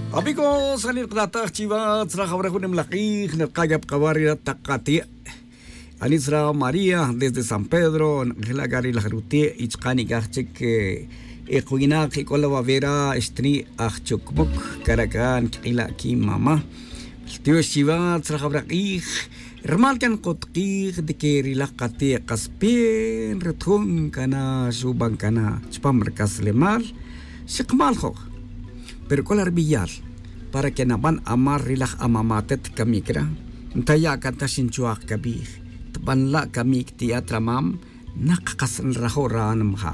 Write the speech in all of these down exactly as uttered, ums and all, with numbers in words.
Amigos, salir kata chiva tsra khabra kunem laqih naqayap qawarira taqati. Anisra María desde San Pedro, la gari la ruti ichqani gachik equina qikola vera estri achukmuk karakan qila ki mama. Tío chiva tsra khabra qih Remalkan qotqih de que rilaqati qaspin retun kana suban kana chpam merkas lemal siqmal kho. Pero colar billar para que naban amar rilah amamatet kamikra ntaya kanta sinchuak kabih tbanla kamik teatra mam naqqasan rahoran mha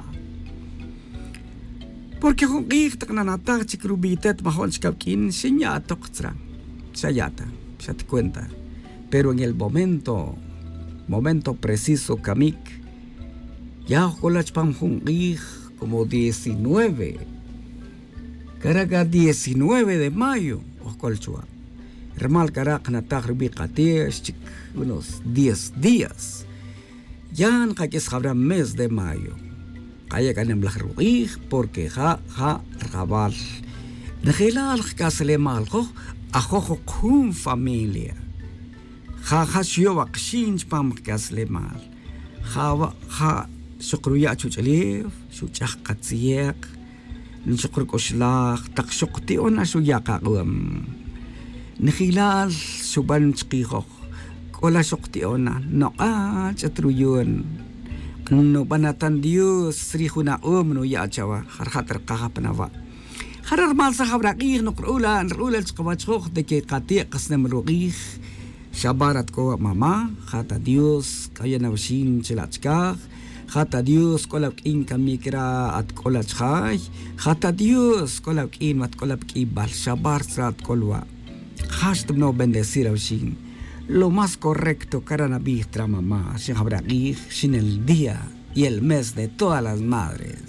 porque qih taqnanata chikrubitet mahon skapkin sinya toqtra sayata se te cuenta pero en el momento momento preciso kamik ya kolach pam qih como diecinueve Caraca diecinueve de mayo, Oscolchua. Hermal Caraca Natagri Qatesh, unos diez días. Yan Jaques habrá mes de mayo. Calla Canem Blahruig, porque ja, ja, rabal. Negilal Casele Malco, a Jojo Kun familia. Ja, ja, Shiovak Shinch Pam Casle Mal. Ja, ja, Sukruya Chuchalev, Shuchach Katsiek. Nshukr koshlah taqshukti ona suyaqaqum Nikhilal suban chqiqoq kola shukti ona noqa chatruyun no banatan Dios srihuna umnu yachawa harhatar qaqapnawa harar mal sahabraqih nuqrula nrula chqawachqoq de que qati qasnam ruqih shabarat ko mama khata Dios kayana washin chilachqaq Jata Dios kolab in kamikra at kolach hay Jata Dios kolab in mat kolab ki bal shabar srat kolwa Hast no bendecir a shin lo más correcto cara nabi mamá sin habraqih sin el día y el mes de todas las madres